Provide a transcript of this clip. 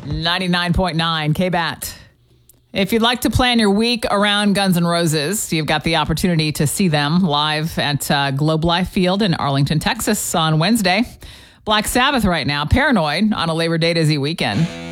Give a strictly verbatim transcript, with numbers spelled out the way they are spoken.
ninety-nine point nine K B A T. If you'd like to plan your week around Guns N' Roses, you've got the opportunity to see them live at uh, Globe Life Field in Arlington, Texas on Wednesday. Black Sabbath right now, Paranoid on a Labor Day Dizzy weekend.